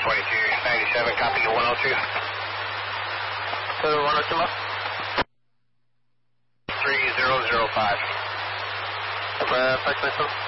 2297, copy 102. So 102 miles? 3005. Approximately.